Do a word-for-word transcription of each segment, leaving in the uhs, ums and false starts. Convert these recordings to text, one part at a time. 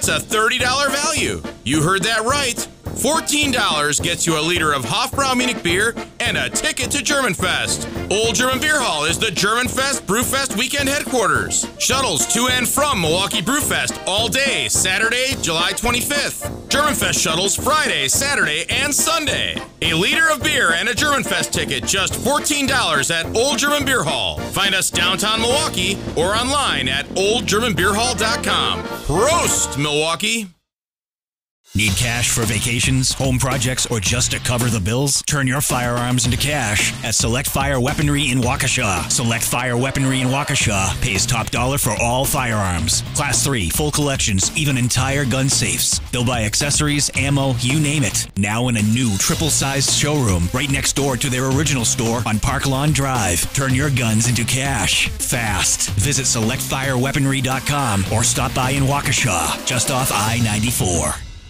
That's a thirty dollars value. You heard that right. fourteen dollars gets you a liter of Hofbrau Munich beer and a ticket to Germanfest. Old German Beer Hall is the Germanfest Brewfest weekend headquarters. Shuttles to and from Milwaukee Brewfest all day, Saturday, July twenty-fifth. Germanfest shuttles Friday, Saturday, and Sunday. A liter of beer and a Germanfest ticket, just fourteen dollars at Old German Beer Hall. Find us downtown Milwaukee or online at old german beer hall dot com. Prost, Milwaukee! Need cash for vacations, home projects, or just to cover the bills? Turn your firearms into cash at Select Fire Weaponry in Waukesha. Select Fire Weaponry in Waukesha pays top dollar for all firearms. Class three, full collections, even entire gun safes. They'll buy accessories, ammo, you name it. Now in a new triple-sized showroom right next door to their original store on Park Lawn Drive. Turn your guns into cash fast. Visit select fire weaponry dot com or stop by in Waukesha, just off I ninety-four.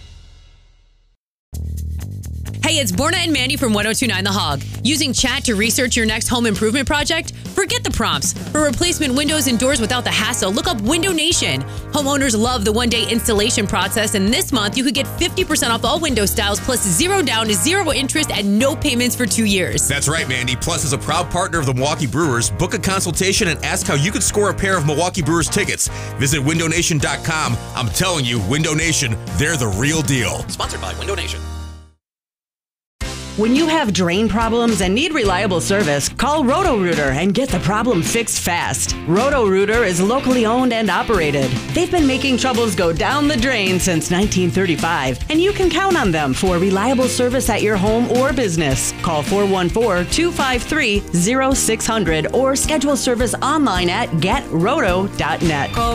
Hey, it's Borna and Mandy from ten twenty-nine The Hog. Using chat to research your next home improvement project? Forget the prompts. For replacement windows and doors without the hassle, look up Window Nation. Homeowners love the one-day installation process, and this month you could get fifty percent off all window styles plus zero down, zero interest, and no payments for two years. That's right, Mandy. Plus, as a proud partner of the Milwaukee Brewers, book a consultation and ask how you could score a pair of Milwaukee Brewers tickets. Visit window nation dot com. I'm telling you, Window Nation, they're the real deal. Sponsored by Window Nation. When you have drain problems and need reliable service, call Roto-Rooter and get the problem fixed fast. Roto-Rooter is locally owned and operated. They've been making troubles go down the drain since nineteen thirty-five, and you can count on them for reliable service at your home or business. Call four one four, two five three, zero six zero zero or schedule service online at get roto dot net.